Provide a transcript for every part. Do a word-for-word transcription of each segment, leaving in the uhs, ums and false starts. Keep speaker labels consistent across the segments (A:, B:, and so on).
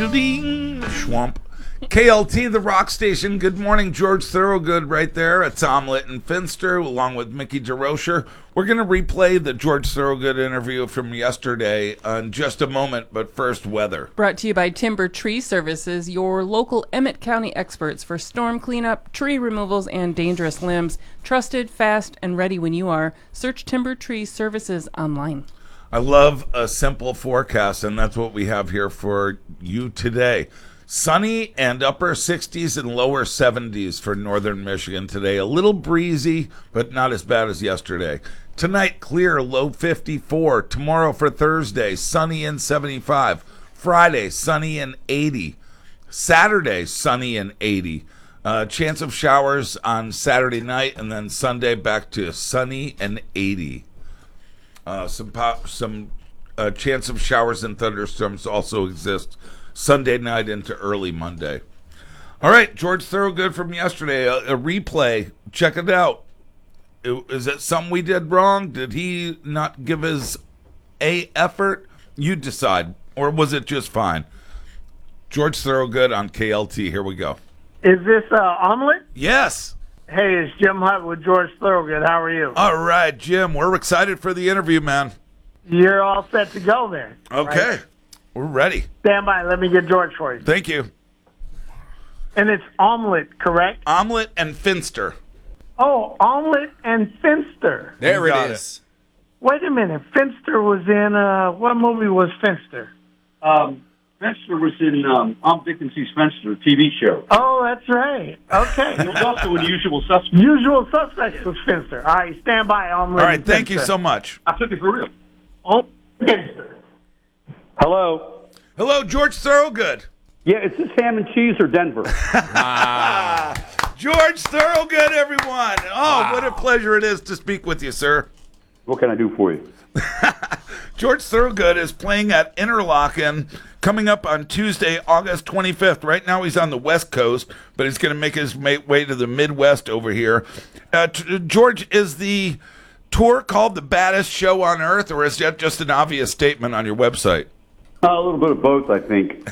A: ding, Schwamp. K L T, the rock station. Good morning, George Thorogood right there. It's Omelette and Finster, along with Mickey DeRocher. We're going to replay the George Thorogood interview from yesterday in just a moment, but first, weather.
B: Brought to you by Timber Tree Services, your local Emmett County experts for storm cleanup, tree removals, and dangerous limbs. Trusted, fast, and ready when you are. Search Timber Tree Services online.
A: I love a simple forecast, and that's what we have here for you today. Sunny and upper sixties and lower seventies for northern Michigan today. A little breezy, but not as bad as yesterday. Tonight, clear, low fifty-four. Tomorrow for Thursday, sunny and seventy-five. Friday, sunny and eighty. Saturday, sunny and eighty. Uh, chance of showers on Saturday night, and then Sunday back to sunny and eighty. Uh, some pop, some uh, chance of showers and thunderstorms also exist Sunday night into early Monday. All right, George Thorogood from yesterday, a, a replay. Check it out. It, is it something we did wrong? Did he not give his A effort? You decide. Or was it just fine? George Thorogood on K L T. Here we go.
C: Is this uh, Omelette?
A: Yes.
C: Hey, it's Jim Hutt with George Thorogood. How are you?
A: All right, Jim. We're excited for the interview, man.
C: You're all set to go then.
A: Okay.
C: Right?
A: We're ready.
C: Stand by. Let me get George for you.
A: Thank you.
C: And it's Omelette, correct?
A: Omelette and Finster.
C: Oh, Omelette and Finster.
D: There
A: You
D: it
A: got
D: is.
C: Wait a minute. Finster was in, uh, what movie was Finster?
E: Um, Spencer was in um, Tom Dickinson's Spencer T V show.
C: Oh, that's right.
E: He
C: Okay.
E: was also in Usual Suspects.
C: Usual Suspects was Finster. All right, stand by, Omelette.
A: All right,
C: and
A: thank you
C: Finster.
A: so much.
E: I took it for real.
C: Oh, Finster.
E: Hello.
A: Hello, George Thorogood.
E: Yeah, is this ham and cheese or Denver?
A: George Thorogood, everyone. Oh, what a pleasure it is to speak with you, sir.
E: What can I do for you?
A: George Thorogood is playing at Interlochen coming up on Tuesday, August twenty-fifth. Right now he's on the West Coast, but he's going to make his ma- way to the Midwest over here. Uh, t- George, is the tour called The Baddest Show on Earth, or is that just an obvious statement on your website?
E: Uh, a little bit of both, I think.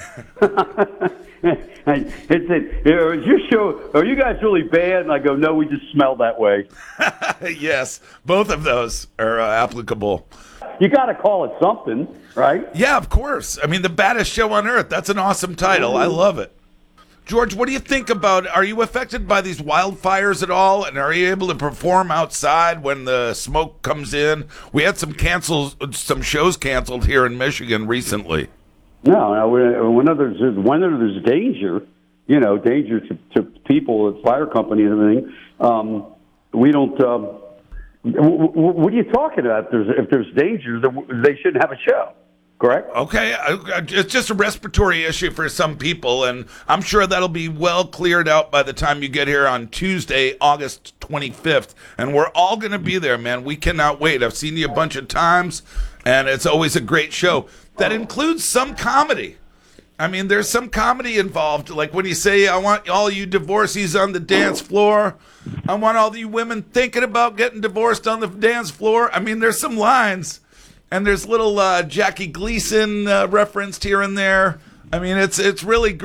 E: it's it, you know, is your show, are you guys really bad? And I go, no, we just smell that way.
A: Yes, both of those are uh, applicable.
E: You got to call it something, right?
A: Yeah, of course. I mean, The Baddest Show on Earth. That's an awesome title. I love it. George, what do you think about, are you affected by these wildfires at all? And are you able to perform outside when the smoke comes in? We had some cancels, some shows canceled here in Michigan recently.
E: No, no when- whenever there's, whenever there's danger, you know, danger to, to people at fire company and everything, um, we don't, um, w- w- what are you talking about? If there's, if there's danger, then they shouldn't have a show. Correct?
A: Okay, I- it's just a respiratory issue for some people, and I'm sure that'll be well cleared out by the time you get here on Tuesday, August twenty-fifth. And we're all going to be there, man. We cannot wait. I've seen you a bunch of times, and it's always a great show. That includes some comedy. I mean, there's some comedy involved. Like when you say, I want all you divorcees on the dance floor. I want all you women thinking about getting divorced on the dance floor. I mean, there's some lines. And there's little uh, Jackie Gleason uh, referenced here and there. I mean, it's it's really great.